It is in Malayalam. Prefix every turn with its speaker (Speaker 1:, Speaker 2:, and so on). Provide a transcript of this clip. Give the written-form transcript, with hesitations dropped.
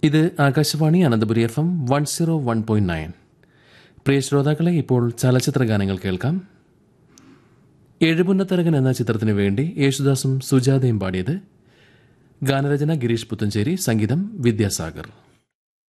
Speaker 1: ഇത് ആകാശവാണി അനന്തപുരി FM 101.9. പ്രിയ ശ്രോതാക്കളെ, ഇപ്പോൾ ചലച്ചിത്ര ഗാനങ്ങൾ കേൾക്കാം. എഴുപുന്നത്തരകൻ എന്ന ചിത്രത്തിനു വേണ്ടി യേശുദാസും സുജാതയും പാടിയത്. ഗാനരചന ഗിരീഷ് പുത്തഞ്ചേരി, സംഗീതം വിദ്യാസാഗർ.